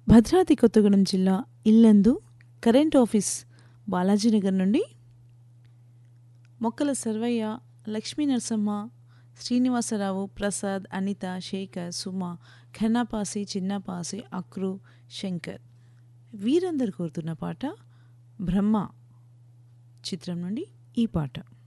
భద్రాద్రి కొత్తగూడెం జిల్లా Yellandu current office Balaji Nagar నుండి మొక్కల సర్వయ్య, లక్ష్మీ నరసమ్మ, శ్రీనివాసరావు, ప్రసాద్, అనిత, శేఖర్, సుమ, ఘన్నపాసి, చిన్నపాసి, అక్రు, శంకర్ వీరందరు కోరుతున్న పాట బ్రహ్మ చిత్రం నుండి ఈ పాట.